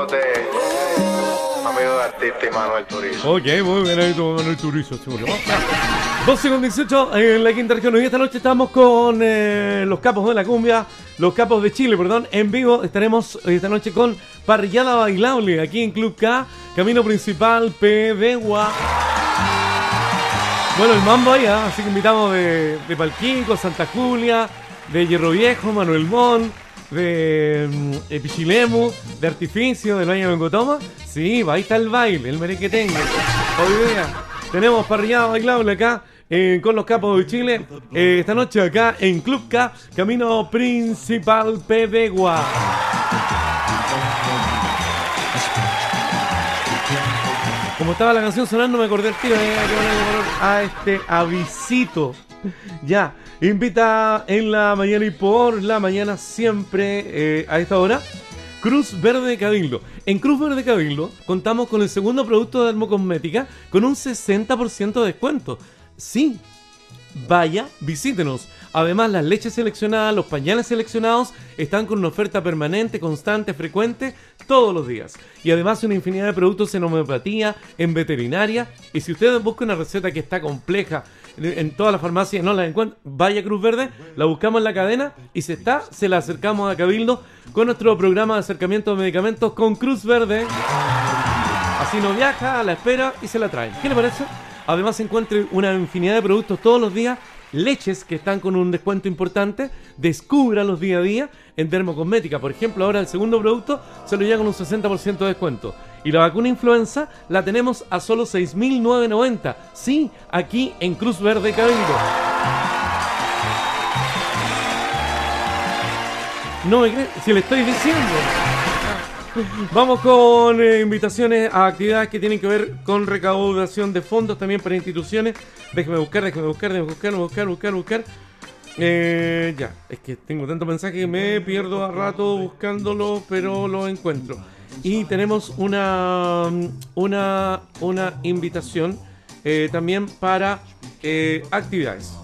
saludos de amigo de artista y Manuel Turizo. Ok, muy bien, ahí tu Manuel Turizo, seguro. 12:18 en la quinta región. Hoy esta noche estamos con los capos de la cumbia, los capos de Chile, perdón, en vivo. Estaremos esta noche con Parrillada Bailable aquí en Club K, Camino Principal, Pedegua. Bueno, el mambo allá, así que invitamos de Palquico, Santa Julia, de Hierro Viejo, Manuel Montt, de Pichilemu, de Artificio, del Valle de Bengotoma. Sí, ahí está el baile, el merequetengue. Hoy día tenemos Parrillada Bailable acá con los capos de Chile. Esta noche acá en Club K, Camino Principal, Pedegua. Como estaba la canción sonando, me acordé el tiro a este avisito. Ya, invita en la mañana y por la mañana siempre a esta hora Cruz Verde Cabildo. En Cruz Verde Cabildo contamos con el segundo producto de Dermocosmética con un 60% de descuento. Sí, vaya, visítenos. Además, las leches seleccionadas, los pañales seleccionados están con una oferta permanente, constante, frecuente, todos los días. Y además una infinidad de productos en homeopatía, en veterinaria. Y si ustedes buscan una receta que está compleja en todas las farmacias y no la encuentran, vaya a Cruz Verde, la buscamos en la cadena y si está, se la acercamos a Cabildo con nuestro programa de acercamiento de medicamentos con Cruz Verde. Así no viaja, la espera y se la traen. ¿Qué le parece? Además encuentre una infinidad de productos todos los días, leches que están con un descuento importante, descúbralos día a día en Dermocosmética. Por ejemplo, ahora el segundo producto se lo llega con un 60% de descuento. Y la vacuna influenza la tenemos a solo 6.990. Sí, aquí en Cruz Verde Cabildo. No me crees, si le estoy diciendo. Vamos con invitaciones a actividades que tienen que ver con recaudación de fondos también para instituciones. Déjeme buscar. Ya, es que tengo tanto mensaje que me pierdo a rato buscándolo, pero lo encuentro. Y tenemos una invitación también para actividades.